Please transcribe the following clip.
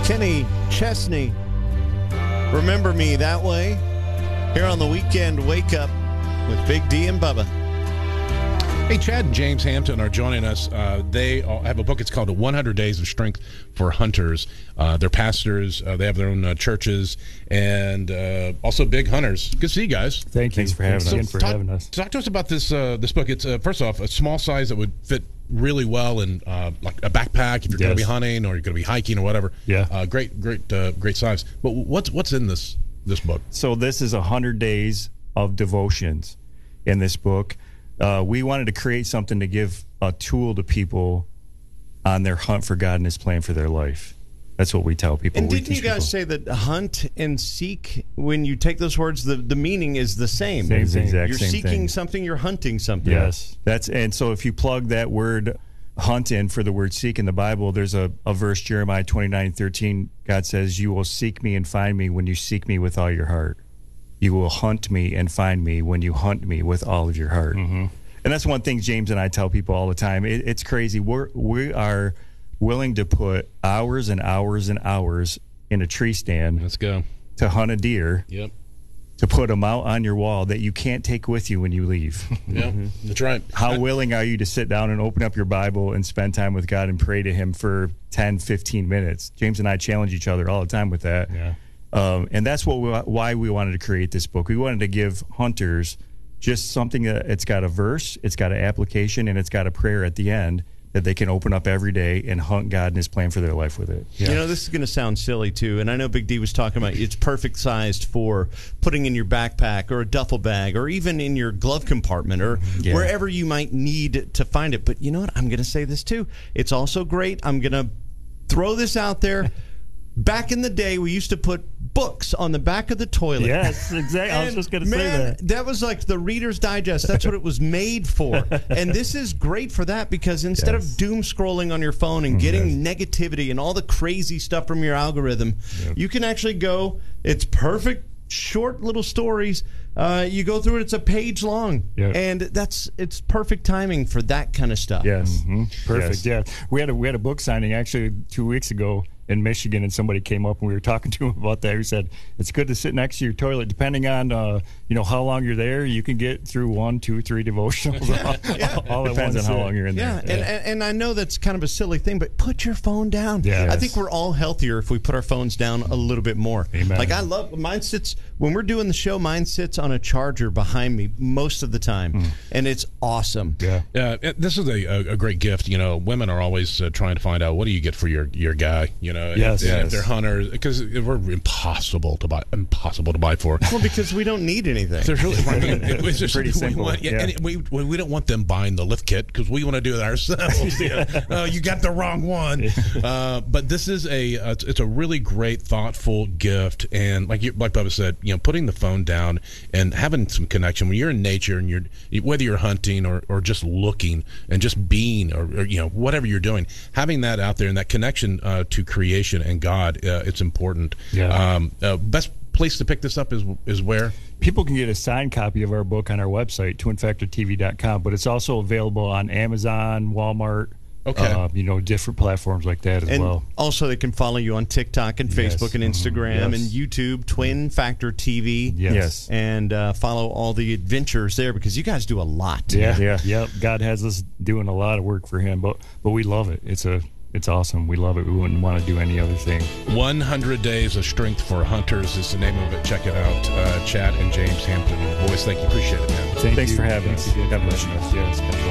Kenny Chesney, Remember Me That Way, here on the Weekend Wake Up with Big D and Bubba. Hey, Chad and James Hampton are joining us. They have a book. It's called 100 Days of Strength for Hunters. They're pastors. They have their own churches and also big hunters. Good to see you guys. Thank you. Thanks for having us. having us. Talk to us about this book. It's, first off, a small size that would fit really well in like a backpack if you're going to be hunting or you're going to be hiking or whatever. Yeah. Great size. But what's in this book? So this is 100 days of devotions in this book. We wanted to create something to give a tool to people on their hunt for God and His plan for their life. That's what we tell people. And didn't you guys say that hunt and seek, when you take those words, the meaning is the same? Same thing. You're seeking something, you're hunting something. Yes. And so if you plug that word hunt in for the word seek in the Bible, there's a verse, Jeremiah 29:13. God says, "You will seek me and find me when you seek me with all your heart. You will hunt me and find me when you hunt me with all of your heart." Mm-hmm. And that's one thing James and I tell people all the time. It's crazy. We are willing to put hours and hours and hours in a tree stand. Let's go. To hunt a deer. Yep. To put them out on your wall that you can't take with you when you leave. Yeah, that's right. How willing are you to sit down and open up your Bible and spend time with God and pray to Him for 10, 15 minutes? James and I challenge each other all the time with that. Yeah. And that's why we wanted to create this book. We wanted to give hunters just something that it's got a verse, it's got an application, and it's got a prayer at the end that they can open up every day and hunt God and His plan for their life with it. Yeah. You know, this is going to sound silly, too, and I know Big D was talking about it's perfect sized for putting in your backpack or a duffel bag or even in your glove compartment or wherever you might need to find it. But you know what? I'm going to say this, too. It's also great. I'm going to throw this out there. Back in the day, we used to put books on the back of the toilet. Yes, exactly. I was just going to say that. That was like the Reader's Digest. That's what it was made for. And this is great for that because instead of doom scrolling on your phone and getting negativity and all the crazy stuff from your algorithm, you can actually go, it's perfect, short little stories. You go through it, it's a page long. And it's perfect timing for that kind of stuff. Yes. Mm-hmm. Perfect. Yes. Yeah. We had a book signing actually 2 weeks ago in Michigan, and somebody came up and we were talking to him about that. He said it's good to sit next to your toilet. Depending on how long you're there, you can get through 1, 2, 3 devotionals. All depends on how long you're in there. And I know that's kind of a silly thing, but put your phone down. I think we're all healthier if we put our phones down a little bit more. Amen. Like I love mine sits when we're doing the show. Mine sits on a charger behind me most of the time, and it's awesome. Yeah, this is a great gift. You know, women are always trying to find out what do you get for your guy. You know, if they're hunters, because we're impossible to buy for. Well, because we don't need anything. They're really it's just pretty simple. And we don't want them buying the lift kit because we want to do it ourselves. You got the wrong one. But this is it's a really great, thoughtful gift, and like Bubba said, putting the phone down and having some connection when you're in nature and whether you're hunting or just looking and just being or whatever you're doing, having that out there and that connection to creation and God, it's important. Best place to pick this up is where? People can get a signed copy of our book on our website, twinfactortv.com, but it's also available on Amazon, Walmart, different platforms like that as well. Also, they can follow you on TikTok and Facebook and Instagram and YouTube, Twin Factor TV. Yes. And follow all the adventures there because you guys do a lot. Yep. God has us doing a lot of work for Him, but we love it. It's awesome. We love it. We wouldn't want to do any other thing. 100 Days of Strength for Hunters is the name of it. Check it out. Chad and James Hampton. Boys, thank you. Appreciate it, man. Thanks for having us. God bless you. Yes.